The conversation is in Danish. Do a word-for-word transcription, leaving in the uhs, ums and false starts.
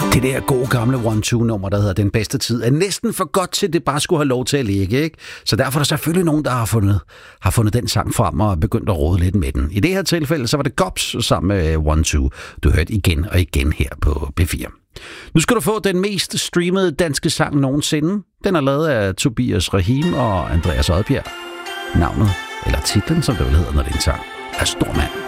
Det der gode gamle one-two-nummer, der hedder Den Bedste Tid, er næsten for godt til, det bare skulle have lov til at ligge, ikke? Så derfor er der selvfølgelig nogen, der har fundet, har fundet den sang frem og begyndt at rode lidt med den. I det her tilfælde, så var det Gops sammen med one-two, du hørte igen og igen her på P fire. Nu skal du få den mest streamede danske sang nogensinde. Den er lavet af Tobias Rahim og Andreas Odbjerg. Navnet, eller titlen, som det vel hedder, når det er en sang, er Stor Mand.